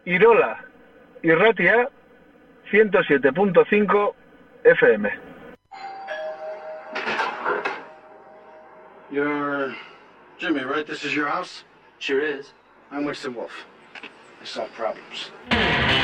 Irola Irratia 107.5 FM. You're Jimmy, right? This is your house? Sure is. I'm Winston Wolfe. I solve problems.